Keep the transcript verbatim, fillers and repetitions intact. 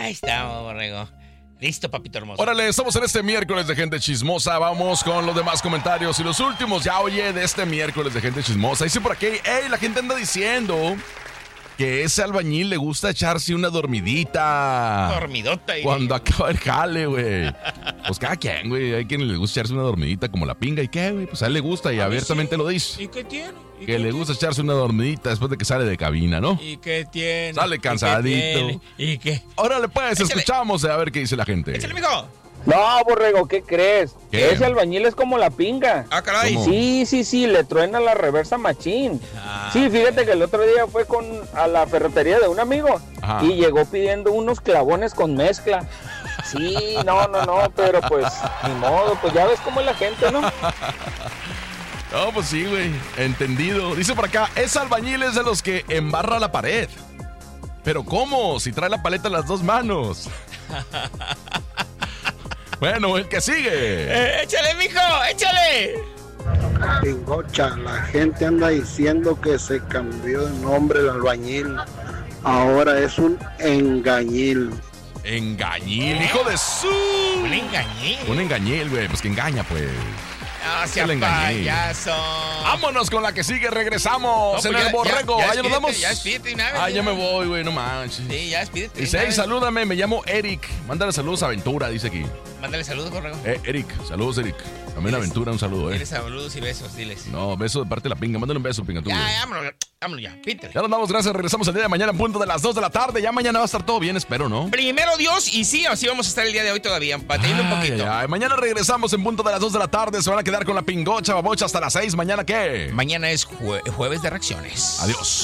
Ahí estamos, borrego. Listo, papito hermoso. Órale, estamos en este miércoles de Gente Chismosa. Vamos con los demás comentarios y los últimos ya, oye, de este miércoles de Gente Chismosa. Dice por aquí, hey, la gente anda diciendo que ese albañil le gusta echarse una dormidita. Dormidota. Y... cuando acaba el jale, güey. Pues cada quien, güey. Hay quien le gusta echarse una dormidita como la pinga. ¿Y qué, güey? Pues a él le gusta y abiertamente sí. lo dice. ¿Y qué tiene? ¿Y Que qué le tiene? gusta echarse una dormidita después de que sale de cabina, ¿no? ¿Y qué tiene? Sale cansadito. ¿Y qué? ¿Y qué? Órale, pues, Échale. escuchamos a ver qué dice la gente. Échale, mijo. No, borrego, ¿qué crees? ¿Qué? Ese albañil es como la pinga. Ah, caray. ¿Cómo? Sí, sí, sí, le truena la reversa machín. Ah, Sí, fíjate que el otro día fue con a la ferretería de un amigo Ajá. y llegó pidiendo unos clavones con mezcla. Sí, no, no, no, pero pues ni modo, pues ya ves cómo es la gente, ¿no? No, pues sí, güey. Entendido. Dice por acá, ese albañil es de los que embarra la pared. ¿Pero cómo? Si trae la paleta en las dos manos. Bueno, el que sigue. Eh, échale, mijo, échale. Pingocha, la gente anda diciendo que se cambió de nombre el albañil. Ahora es un engañil. Engañil, hijo de su. Un engañé. Un engañil, güey. Pues que engaña, pues. No, sea le engañé. payaso. Vámonos con la que sigue, regresamos No, pues en ya- el borrego. ya- ya Ahí nos despídete, vamos. ya despídete una vez, Ah, ya ya. me voy, güey, no manches. Sí, ya despídete. Dice, una hey, vez. salúdame, me llamo Eric. Mándale saludos a Aventura, dice aquí. Mándale saludos, borrego. Eh, Eric, saludos, Eric. También a Diles- Aventura, un saludo, eh. Diles saludos y besos, diles. No, beso de parte de la pinga. Mándale un beso, pinga, tú. Ya, güey. ya, vámonos, vámonos ya, píntale. Ya nos vamos, gracias. Regresamos el día de mañana en punto de las dos de la tarde. Ya mañana va a estar todo bien, espero, ¿no? Primero Dios, y sí, así vamos a estar el día de hoy todavía, batallando un Ay, poquito. ay, ay. Mañana regresamos en punto de las dos de la tarde. Se van a quedar con la pingocha, babocha, hasta las seis. ¿Mañana qué? Mañana es jue- jueves de reacciones. Adiós.